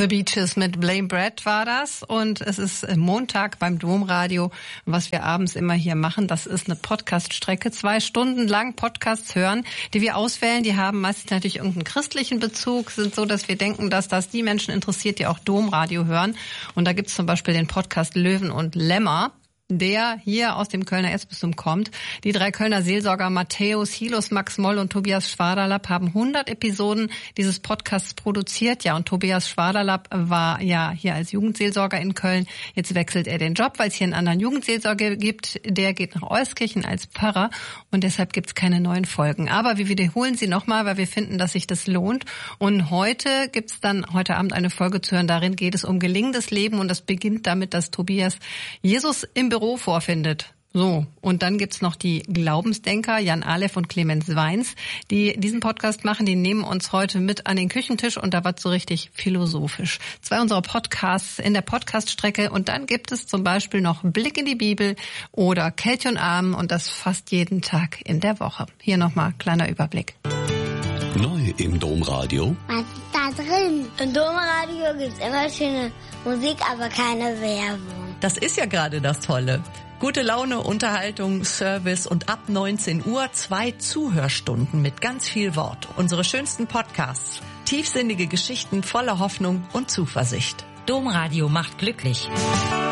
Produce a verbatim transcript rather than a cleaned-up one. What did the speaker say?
The Beaches mit Blame Brett war das, und es ist Montag beim Domradio. Was wir abends immer hier machen, das ist eine Podcast-Strecke, zwei Stunden lang Podcasts hören, die wir auswählen. Die haben meistens natürlich irgendeinen christlichen Bezug, sind so, dass wir denken, dass das die Menschen interessiert, die auch Domradio hören. Und da gibt's zum Beispiel den Podcast Löwen und Lämmer, der hier aus dem Kölner Erzbistum kommt. Die drei Kölner Seelsorger Matthäus Hilus, Max Moll und Tobias Schwaderlapp haben hundert Episoden dieses Podcasts produziert. Ja, und Tobias Schwaderlapp war ja hier als Jugendseelsorger in Köln. Jetzt wechselt er den Job, weil es hier einen anderen Jugendseelsorger gibt. Der geht nach Euskirchen als Pfarrer, und deshalb gibt's keine neuen Folgen. Aber wir wiederholen sie nochmal, weil wir finden, dass sich das lohnt. Und heute gibt's dann heute Abend eine Folge zu hören. Darin geht es um gelingendes Leben, und das beginnt damit, dass Tobias Jesus im Büro vorfindet. So, und dann gibt's noch die Glaubensdenker, Jan Aleph und Clemens Weins, die diesen Podcast machen. Die nehmen uns heute mit an den Küchentisch, und da wird so richtig philosophisch. Zwei unserer Podcasts in der Podcast-Strecke, und dann gibt es zum Beispiel noch Blick in die Bibel oder Kelch und Arm, und das fast jeden Tag in der Woche. Hier nochmal kleiner Überblick. Neu im Domradio. Was ist da drin? Im Domradio gibt's immer schöne Musik, aber keine Werbung. Das ist ja gerade das Tolle. Gute Laune, Unterhaltung, Service und ab neunzehn Uhr zwei Zuhörstunden mit ganz viel Wort. Unsere schönsten Podcasts. Tiefsinnige Geschichten voller Hoffnung und Zuversicht. Domradio macht glücklich.